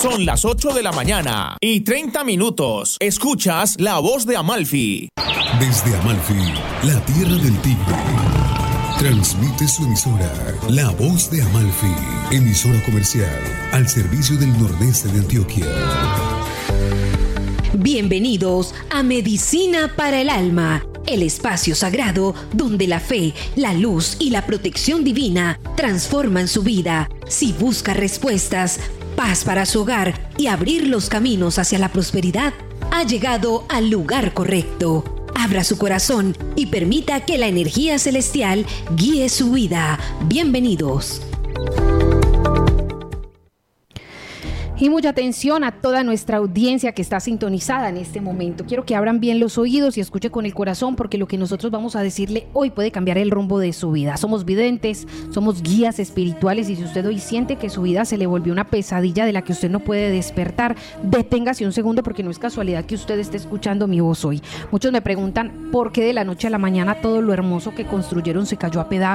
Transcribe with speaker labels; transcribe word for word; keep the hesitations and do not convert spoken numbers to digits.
Speaker 1: Son las ocho de la mañana y treinta minutos. Escuchas La Voz de Amalfi.
Speaker 2: Desde Amalfi, la tierra del tigre. Transmite su emisora, La Voz de Amalfi, emisora comercial al servicio del nordeste de Antioquia.
Speaker 3: Bienvenidos a Medicina para el Alma, el espacio sagrado donde la fe, la luz y la protección divina transforman su vida. Si busca respuestas, paz para su hogar y abrir los caminos hacia la prosperidad, ha llegado al lugar correcto. Abra su corazón y permita que la energía celestial guíe su vida. Bienvenidos.
Speaker 4: Y mucha atención a toda nuestra audiencia que está sintonizada en este momento. Quiero que abran bien los oídos y escuche con el corazón, porque lo que nosotros vamos a decirle hoy puede cambiar el rumbo de su vida. Somos videntes, somos guías espirituales, y si usted hoy siente que su vida se le volvió una pesadilla de la que usted no puede despertar, deténgase un segundo, porque no es casualidad que usted esté escuchando mi voz hoy. Muchos me preguntan por qué de la noche a la mañana todo lo hermoso que construyeron se cayó a pedazos.